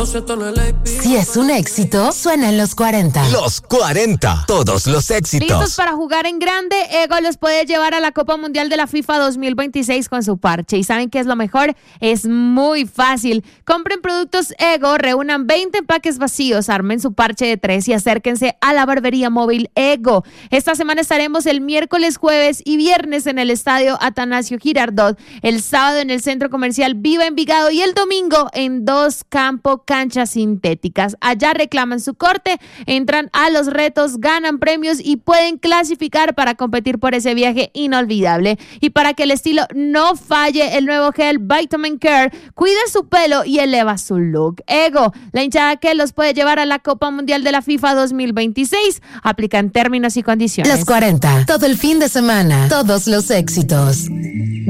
Si es un éxito, suena en los 40. Los 40. Todos los éxitos. ¿Listos para jugar en grande? Ego los puede llevar a la Copa Mundial de la FIFA 2026 con su parche. ¿Y saben qué es lo mejor? Es muy fácil. Compren productos Ego, reúnan 20 empaques vacíos, armen su parche de 3 y acérquense a la barbería móvil Ego. Esta semana estaremos el miércoles, jueves y viernes en el estadio Atanasio Girardot, el sábado en el centro comercial Viva Envigado y el domingo en Dos Campo Canchas Sintéticas. Allá reclaman su corte, entran a los retos, ganan premios y pueden clasificar para competir por ese viaje inolvidable. Y para que el estilo no falle, el nuevo gel Vitamin Care cuida su pelo y eleva su look. Ego, la hinchada que los puede llevar a la Copa Mundial de la FIFA 2026. Aplican términos y condiciones. Los 40. Todo el fin de semana. Todos los éxitos.